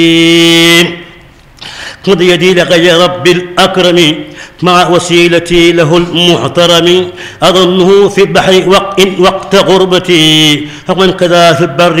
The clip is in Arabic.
خذ يدي لغير رب الأكرم مع وسيلتي له المحترم أظنه في البحر وقت غربتي ومن كذا في البر